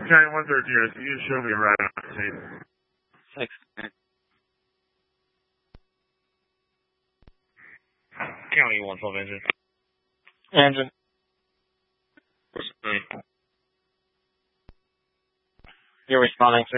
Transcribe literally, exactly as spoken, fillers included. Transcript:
County one thirteen, can you show me right on the tape? Six. County one twelve engine. Engine. You're responding, sir.